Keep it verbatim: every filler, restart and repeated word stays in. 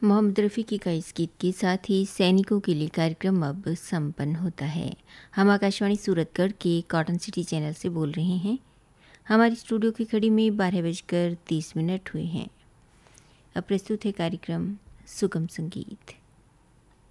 मोहम्मद रफ़ी की का इस गीत के साथ ही सैनिकों के लिए कार्यक्रम अब संपन्न होता है। हम आकाशवाणी सूरतगढ़ के कॉटन सिटी चैनल से बोल रहे हैं। हमारी स्टूडियो की घड़ी में बारह बजकर तीस मिनट हुए हैं। अब प्रस्तुत है कार्यक्रम सुगम संगीत।